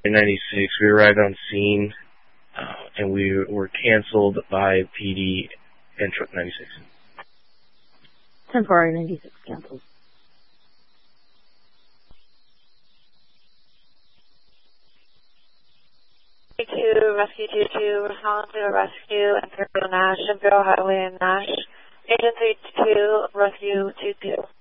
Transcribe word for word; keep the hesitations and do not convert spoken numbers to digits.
ninety-six, we arrived on scene, uh, and we were canceled by P D and Truck ninety-six. ten four ninety-six canceled. two, Rescue two two, responding to a rescue, Imperial Nash, Imperial Highway and Nash. Agent three two, Rescue two two.